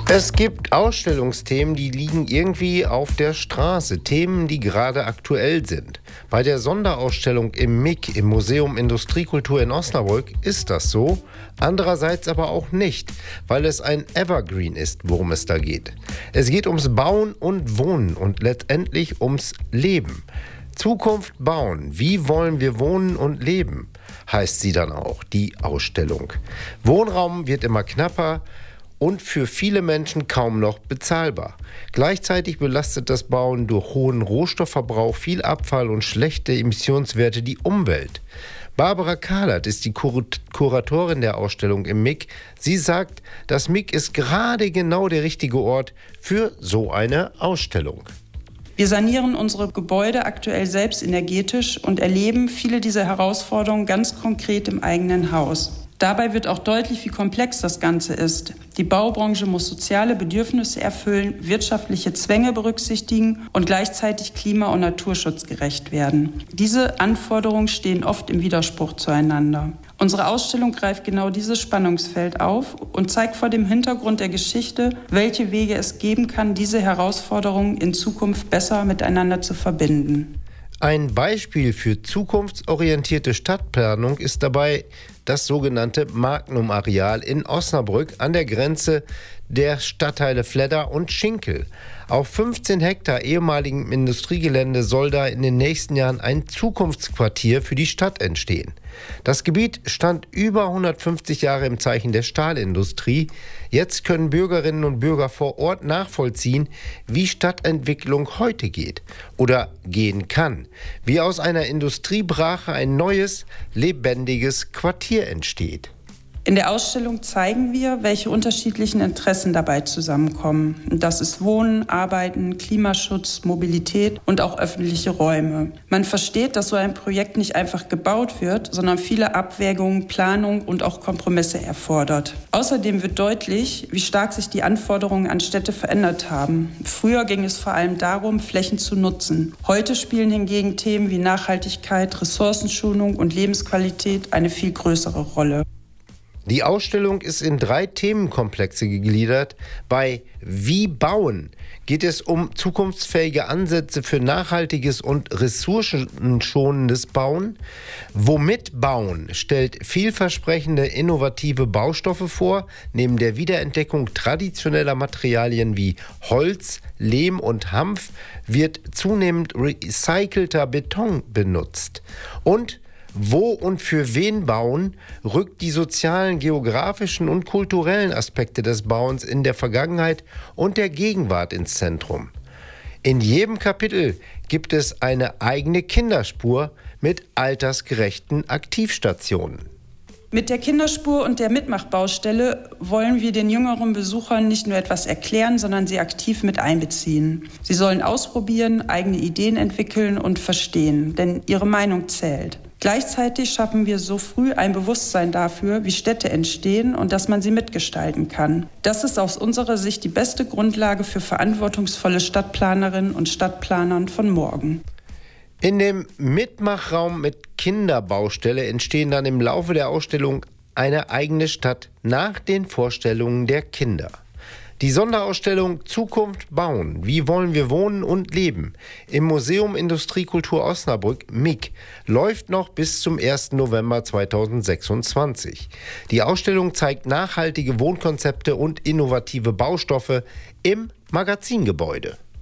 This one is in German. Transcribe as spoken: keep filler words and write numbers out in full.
Es gibt Ausstellungsthemen, die liegen irgendwie auf der Straße. Themen, die gerade aktuell sind. Bei der Sonderausstellung im M I K, im Museum Industriekultur in Osnabrück, ist das so. Andererseits aber auch nicht, weil es ein Evergreen ist, worum es da geht. Es geht ums Bauen und Wohnen und letztendlich ums Leben. Zukunft bauen. Wie wollen wir wohnen und leben? Heißt sie dann auch, die Ausstellung. Wohnraum wird immer knapper und für viele Menschen kaum noch bezahlbar. Gleichzeitig belastet das Bauen durch hohen Rohstoffverbrauch, viel Abfall und schlechte Emissionswerte die Umwelt. Barbara Kahlert ist die Kur- Kuratorin der Ausstellung im M I K. Sie sagt, das M I K ist gerade genau der richtige Ort für so eine Ausstellung. Wir sanieren unsere Gebäude aktuell selbst energetisch und erleben viele dieser Herausforderungen ganz konkret im eigenen Haus. Dabei wird auch deutlich, wie komplex das Ganze ist. Die Baubranche muss soziale Bedürfnisse erfüllen, wirtschaftliche Zwänge berücksichtigen und gleichzeitig klima- und naturschutzgerecht werden. Diese Anforderungen stehen oft im Widerspruch zueinander. Unsere Ausstellung greift genau dieses Spannungsfeld auf und zeigt vor dem Hintergrund der Geschichte, welche Wege es geben kann, diese Herausforderungen in Zukunft besser miteinander zu verbinden. Ein Beispiel für zukunftsorientierte Stadtplanung ist dabei das sogenannte Magnum-Areal in Osnabrück an der Grenze der Stadtteile Fledder und Schinkel. Auf fünfzehn Hektar ehemaligem Industriegelände soll da in den nächsten Jahren ein Zukunftsquartier für die Stadt entstehen. Das Gebiet stand über hundertfünfzig Jahre im Zeichen der Stahlindustrie. Jetzt können Bürgerinnen und Bürger vor Ort nachvollziehen, wie Stadtentwicklung heute geht oder gehen kann. Wie aus einer Industriebrache ein neues, lebendiges Quartier entsteht. In der Ausstellung zeigen wir, welche unterschiedlichen Interessen dabei zusammenkommen. Das ist Wohnen, Arbeiten, Klimaschutz, Mobilität und auch öffentliche Räume. Man versteht, dass so ein Projekt nicht einfach gebaut wird, sondern viele Abwägungen, Planung und auch Kompromisse erfordert. Außerdem wird deutlich, wie stark sich die Anforderungen an Städte verändert haben. Früher ging es vor allem darum, Flächen zu nutzen. Heute spielen hingegen Themen wie Nachhaltigkeit, Ressourcenschonung und Lebensqualität eine viel größere Rolle. Die Ausstellung ist in drei Themenkomplexe gegliedert. Bei Wie bauen geht es um zukunftsfähige Ansätze für nachhaltiges und ressourcenschonendes Bauen. Womit bauen stellt vielversprechende innovative Baustoffe vor. Neben der Wiederentdeckung traditioneller Materialien wie Holz, Lehm und Hanf wird zunehmend recycelter Beton benutzt. Und Wo und für wen bauen, rückt die sozialen, geografischen und kulturellen Aspekte des Bauens in der Vergangenheit und der Gegenwart ins Zentrum. In jedem Kapitel gibt es eine eigene Kinderspur mit altersgerechten Aktivstationen. Mit der Kinderspur und der Mitmachbaustelle wollen wir den jüngeren Besuchern nicht nur etwas erklären, sondern sie aktiv mit einbeziehen. Sie sollen ausprobieren, eigene Ideen entwickeln und verstehen, denn ihre Meinung zählt. Gleichzeitig schaffen wir so früh ein Bewusstsein dafür, wie Städte entstehen und dass man sie mitgestalten kann. Das ist aus unserer Sicht die beste Grundlage für verantwortungsvolle Stadtplanerinnen und Stadtplanern von morgen. In dem Mitmachraum mit Kinderbaustelle entstehen dann im Laufe der Ausstellung eine eigene Stadt nach den Vorstellungen der Kinder. Die Sonderausstellung Zukunft bauen. Wie wollen wir wohnen und leben? Im Museum Industriekultur Osnabrück M I K läuft noch bis zum ersten November zweitausendsechsundzwanzig. Die Ausstellung zeigt nachhaltige Wohnkonzepte und innovative Baustoffe im Magazingebäude.